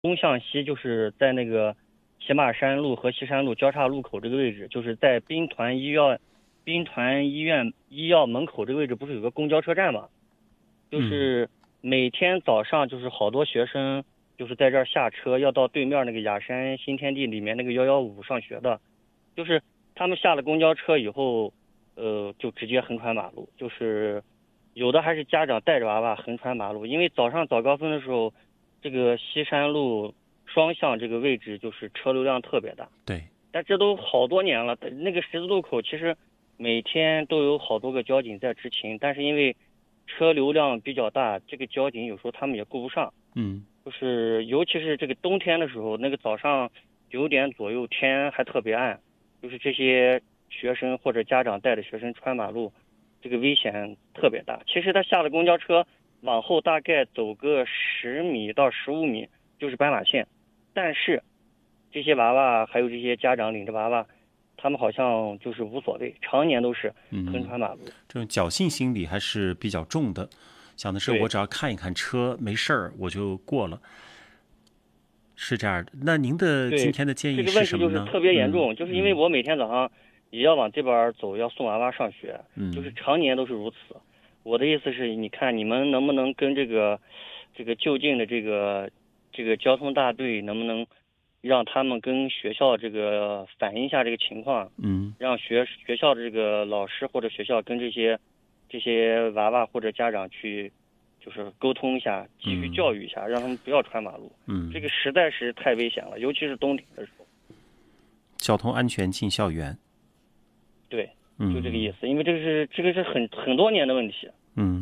东向西，就是在那个骑马山路和西山路交叉路口这个位置，就是在兵团医药门口这个位置，不是有个公交车站吗？就是每天早上就是好多学生就是在这儿下车，要到对面那个雅山新天地里面那个115上学的，就是他们下了公交车以后，就直接横穿马路，就是有的还是家长带着娃娃横穿马路，因为早上早高峰的时候，这个西山路双向这个位置就是车流量特别大。 对， 但这都好多年了，那个十字路口其实每天都有好多个交警在执勤，但是因为车流量比较大，这个交警有时候他们也顾不上。就是尤其是这个冬天的时候，那个早上9点左右天还特别暗，就是这些学生或者家长带着学生穿马路，这个危险特别大。其实他下了公交车，往后大概走个10米到15米就是斑马线，但是这些娃娃还有这些家长领着娃娃，他们好像就是无所谓，常年都是横穿马路。 这种侥幸心理还是比较重的，想的是我只要看一看车没事儿我就过了，是这样的。那您的今天的建议是什么呢？ 这个问题就是特别严重，就是因为我每天早上也要往这边走，要送娃娃上学，就是常年都是如此。我的意思是，你看你们能不能跟这个就近的这个交通大队，能不能让他们跟学校这个反映一下这个情况？让学校的这个老师或者学校跟这些娃娃或者家长去，就是沟通一下，继续教育一下，让他们不要穿马路。这个实在是太危险了，尤其是冬天的时候。 交通安全进校园。 对，就这个意思，因为这个是很多年的问题。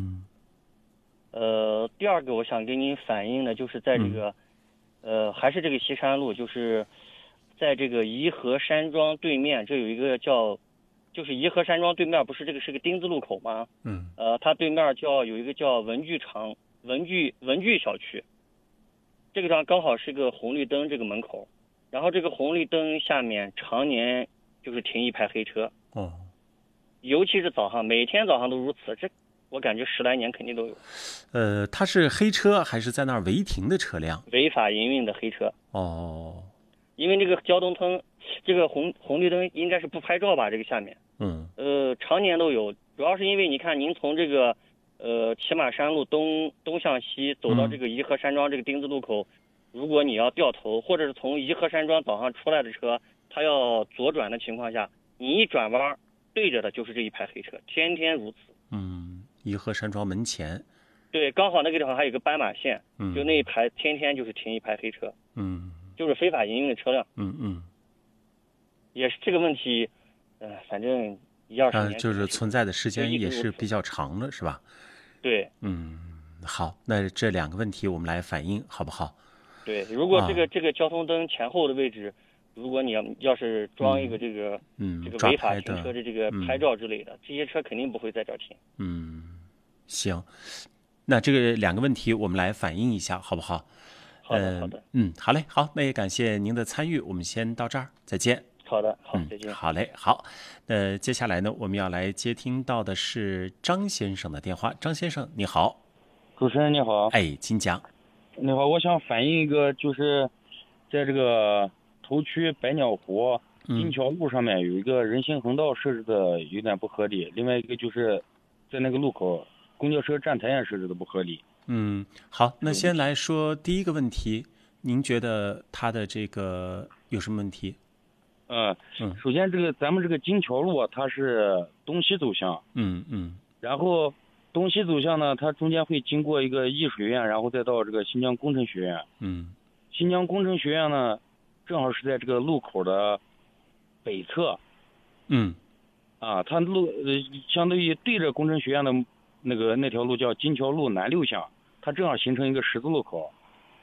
第二个我想给您反映的就是在这个，还是这个西山路，就是在这个颐和山庄对面，这有一个就是颐和山庄对面不是这个是个丁字路口吗？它对面有一个叫文具厂文具小区，这个地方刚好是个红绿灯这个门口，然后这个红绿灯下面常年就是停一排黑车。尤其是早上，每天早上都如此，这我感觉10来年肯定都有。 它是黑车还是在那儿违停的车辆？ 违法营运的黑车。因为这个交通灯，这个红绿灯应该是不拍照吧？这个下面，常年都有。主要是因为你看，您从这个骑马山路东向西走到这个颐和山庄这个丁字路口，如果你要掉头，或者是从颐和山庄早上出来的车，它要左转的情况下，你一转弯，对着的就是这一排黑车，天天如此。 颐和山庄门前。 对，刚好那个地方还有个斑马线，就那一排天天就是停一排黑车，就是非法营运的车辆。也是这个问题，反正1、20年， 就是存在的时间也是比较长了，是吧？ 对。 好，那这2个问题我们来反映，好不好？ 对，如果这个交通灯前后的位置，如果你要是装一个这个违法停车的这个拍照之类的，这些车肯定不会在这儿停。 行，那这个2个问题我们来反映一下，好不好？ 好的。 好嘞，好，那也感谢您的参与，我们先到这儿，再见。 好的，好，再见。 好嘞，好。接下来呢，我们要来接听到的是张先生的电话。张先生，你好。 主持人你好。 哎，请讲。 你好，我想反映一个，就是在这个头区百鸟湖金桥路上面有一个人行横道设置的有点不合理，另外一个就是在那个路口公交车站台也设置的不合理。 好，那先来说第一个问题，您觉得它的这个有什么问题？ 首先咱们这个金桥路它是东西走向，然后东西走向呢，它中间会经过一个艺术学院，然后再到这个新疆工程学院。新疆工程学院呢，正好是在这个路口的北侧。它路相当于对着工程学院的那条路叫金桥路南6巷，它正好形成一个十字路口。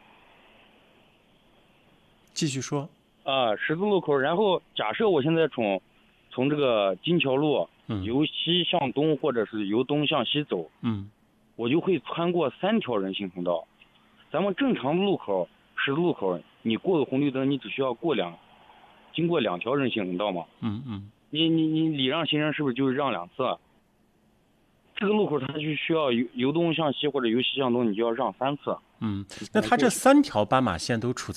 继续说。 十字路口，然后假设我现在从这个金桥路由西向东，或者是由东向西走，我就会穿过3条人行横道。咱们正常的路口，十字路口，你过个红绿灯，你只需要经过2条人行横道嘛？你礼让行人是不是就是让2次？ 这个路口它就需要由东向西或者由西向东，你就要让3次。 那它这3条斑马线都处